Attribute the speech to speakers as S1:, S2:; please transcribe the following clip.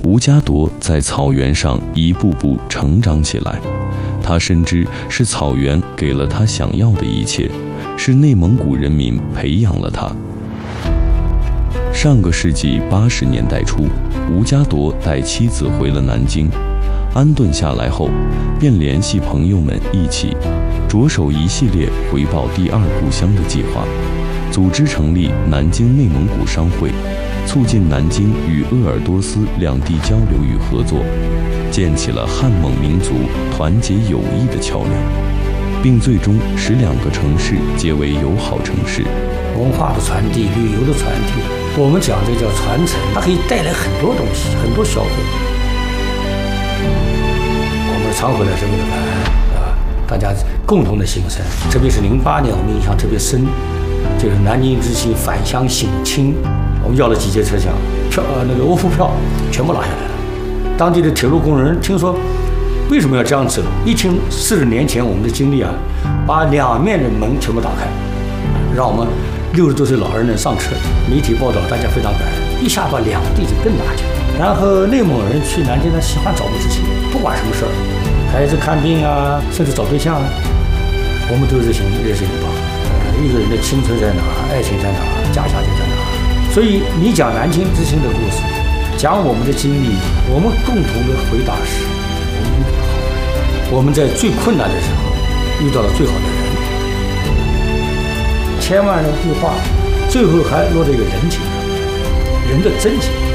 S1: 吴家铎在草原上一步步成长起来。他深知是草原给了他想要的一切，是内蒙古人民培养了他。上个世纪80年代初，吴家铎带妻子回了南京，安顿下来后，便联系朋友们一起，着手一系列回报第二故乡的计划，组织成立南京内蒙古商会，促进南京与鄂尔多斯两地交流与合作，建起了汉蒙民族团结友谊的桥梁，并最终使两个城市结为友好城市。
S2: 文化的传递，旅游的传递，我们讲这叫传承，它可以带来很多东西，很多消费。我们常回来是为了谈，大家共同的心声。特别是08年，我们印象特别深，就是南京之行返乡省亲，我们要了几节车厢，那个欧付票全部拿下来了。当地的铁路工人听说为什么要这样走，一听40年前我们的经历啊，把两面的门全部打开，让我们60多岁老人能上车。媒体报道大家非常感恩，一下把两地就更拿起来。然后内蒙人去南京呢，喜欢找物之情，不管什么事儿，孩子看病啊，甚至找对象啊，我们都热心的帮。一个人的青春在哪，爱情在哪，家乡就在哪。所以你讲南京之行的故事，讲我们的经历，我们共同的回答是，我们在最困难的时候遇到了最好的人。千万人对话，最后还落在一个人情上，人的真情。